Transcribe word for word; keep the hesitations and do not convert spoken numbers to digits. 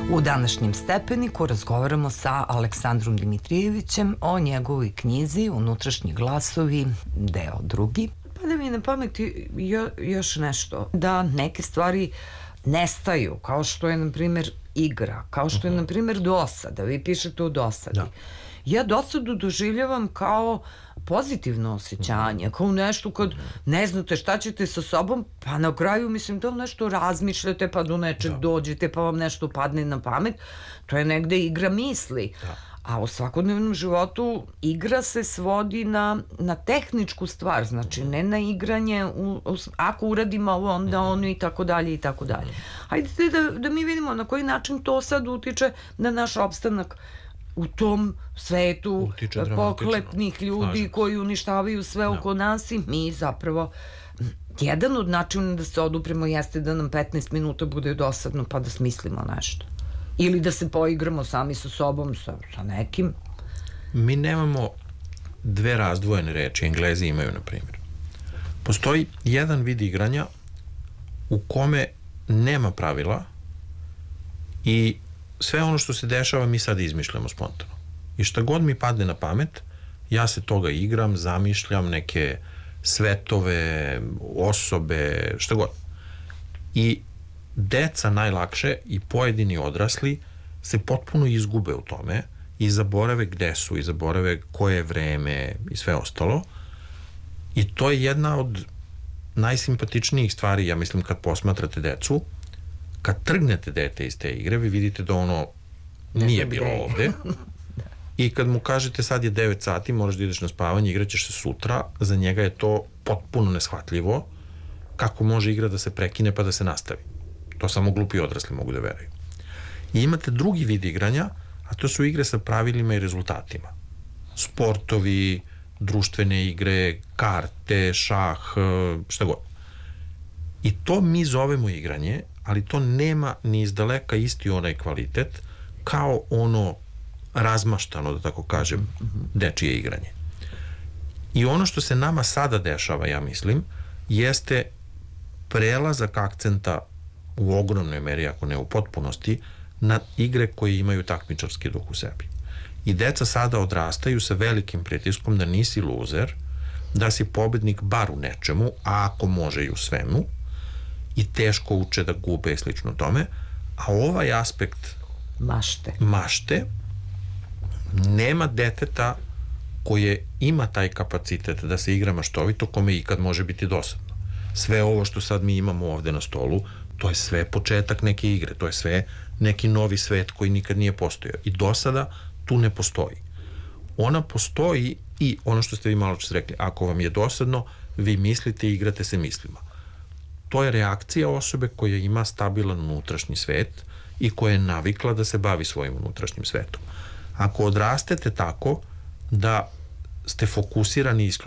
U današnjem Stepeniku razgovaramo sa Aleksandrom Dimitrijevićem o njegovoj knjizi Unutrašnji glasovi, deo drugi. Pa da mi je na pameti jo, još nešto, da neke stvari nestaju, kao što je, na primjer, igra, kao što je, na primjer, dosada. Vi pišete o dosadi. Da. Ja dosadu doživljavam kao pozitivno osjećanje, kao nešto kad ne znate šta ćete sa sobom, pa na kraju, mislim, da nešto razmišljate, pa do nečeg da. dođete, pa vam nešto padne na pamet. To je negde igra misli. Da. A u svakodnevnom životu igra se svodi na, na tehničku stvar, znači ne na igranje, u, u, ako uradimo ovo, onda ono i tako dalje i tako dalje. Hajde da, da mi vidimo na koji način to sad utiče na naš opstanak u tom svetu poklepnih ljudi Slažem. koji uništavaju sve no. oko nas i mi zapravo jedan od načina da se odupremo jeste da nam petnaest minuta bude dosadno pa da smislimo nešto. Ili da se poigramo sami sa sobom, sa, sa nekim. Mi nemamo dve razdvojene reči, Englezi imaju, na primjer. Postoji jedan vid igranja u kome nema pravila i sve ono što se dešava mi sad izmišljamo spontano. I šta god mi padne na pamet, ja se toga igram, zamišljam neke svetove, osobe, šta god. I deca najlakše i pojedini odrasli se potpuno izgube u tome i zaborave gde su i zaborave koje je vreme i sve ostalo. I to je jedna od najsimpatičnijih stvari, ja mislim, kad posmatrate decu. Kad trgnete dete iz te igre, vi vidite da ono nije bilo ovde. I kad mu kažete sad je devet sati, moraš da ideš na spavanje, igraćeš se sutra, za njega je to potpuno neshvatljivo. Kako može igra da se prekine pa da se nastavi? To samo glupi odrasli mogu da veruju. I imate drugi vid igranja, a to su igre sa pravilima i rezultatima. Sportovi, društvene igre, karte, šah, šta god. I to mi zovemo igranje, ali to nema ni izdaleka isti onaj kvalitet kao ono razmaštano, da tako kažem, dečije igranje. I ono što se nama sada dešava, ja mislim, jeste prelazak akcenta u ogromnoj meri, ako ne u potpunosti, na igre koje imaju takmičarski duh u sebi. I deca sada odrastaju sa velikim pritiskom da nisi luzer, da si pobednik bar u nečemu, a ako može i u svemu, i teško uče da gube i slično tome, a ovaj aspekt mašte, mašte nema deteta koje ima taj kapacitet da se igra maštovito, kome ikad može biti dosadno. Sve ovo što sad mi imamo ovde na stolu, to je sve početak neke igre, to je sve neki novi svet koji nikad nije postojao. I do sada tu ne postoji. Ona postoji i ono što ste vi malo čas rekli, ako vam je dosadno, vi mislite i igrate se mislima. To je reakcija osobe koja ima stabilan unutrašnji svet i koja je navikla da se bavi svojim unutrašnjim svetom. Ako odrastete tako da ste fokusirani isključivo